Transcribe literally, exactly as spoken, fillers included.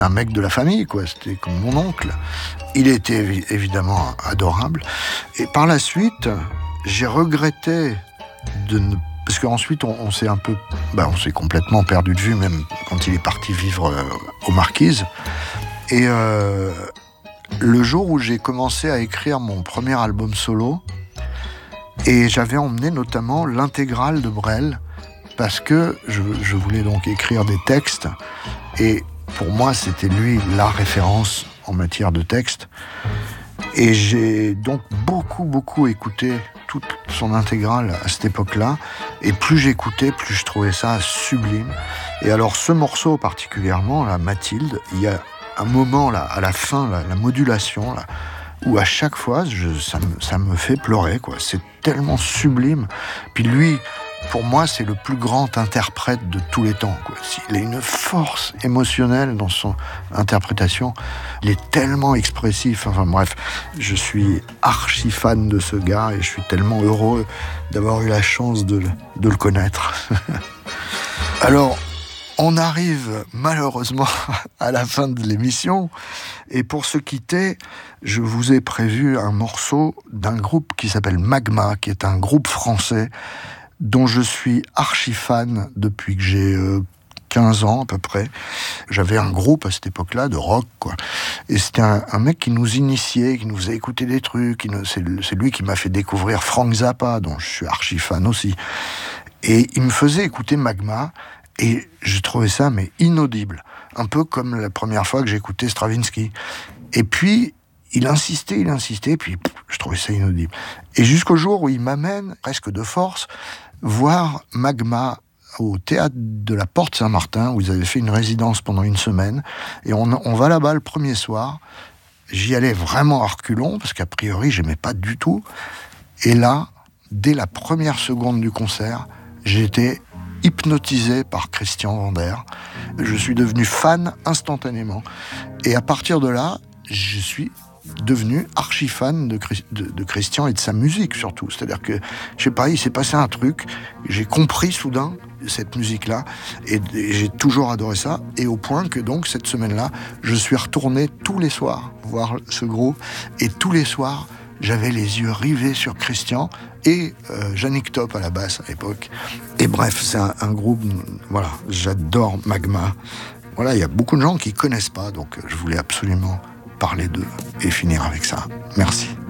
un mec de la famille, quoi. C'était comme mon oncle. Il était évi- évidemment adorable. Et par la suite, j'ai regretté de ne... Parce qu'ensuite, on, on s'est un peu... Ben, on s'est complètement perdu de vue, même quand il est parti vivre euh, aux Marquises. Et euh, le jour où j'ai commencé à écrire mon premier album solo, et j'avais emmené notamment l'intégrale de Brel, parce que je, je voulais donc écrire des textes, et pour moi, c'était lui la référence en matière de texte. Et j'ai donc beaucoup, beaucoup écouté toute son intégrale à cette époque-là. Et plus j'écoutais, plus je trouvais ça sublime. Et alors, ce morceau particulièrement, là, Mathilde, il y a un moment, là, à la fin, là, la modulation, là, où à chaque fois, je, ça, me, ça me fait pleurer, quoi. C'est tellement sublime. Puis lui... Pour moi, c'est le plus grand interprète de tous les temps, quoi. Il a une force émotionnelle dans son interprétation. Il est tellement expressif. Enfin bref, je suis archi fan de ce gars et je suis tellement heureux d'avoir eu la chance de, de le connaître. Alors, on arrive malheureusement à la fin de l'émission. Et pour se quitter, je vous ai prévu un morceau d'un groupe qui s'appelle Magma, qui est un groupe français dont je suis archi fan depuis que j'ai euh, quinze ans à peu près. J'avais un groupe à cette époque-là de rock, quoi. Et c'était un, un mec qui nous initiait, qui nous faisait écouter des trucs. Qui nous, c'est, c'est lui qui m'a fait découvrir Frank Zappa, dont je suis archi fan aussi. Et il me faisait écouter Magma, et je trouvais ça mais inaudible. Un peu comme la première fois que j'écoutais Stravinsky. Et puis, il insistait, il insistait, puis pff, je trouvais ça inaudible. Et jusqu'au jour où il m'amène, presque de force, voir Magma au théâtre de la Porte Saint-Martin, où ils avaient fait une résidence pendant une semaine. Et on, on va là-bas le premier soir. J'y allais vraiment à reculons, parce qu'a priori, j'aimais pas du tout. Et là, dès la première seconde du concert, j'étais hypnotisé par Christian Vander. Je suis devenu fan instantanément. Et à partir de là, je suis devenu archi fan de, de, de Christian et de sa musique surtout. C'est-à-dire que, je sais pas, il s'est passé un truc, j'ai compris soudain cette musique-là, et, et j'ai toujours adoré ça, et au point que donc, cette semaine-là, je suis retourné tous les soirs voir ce groupe, et tous les soirs, j'avais les yeux rivés sur Christian et euh, Yannick Top à la basse à l'époque. Et bref, c'est un, un groupe, voilà, j'adore Magma. Voilà, il y a beaucoup de gens qui connaissent pas, donc je voulais absolument parler d'eux et finir avec ça. Merci.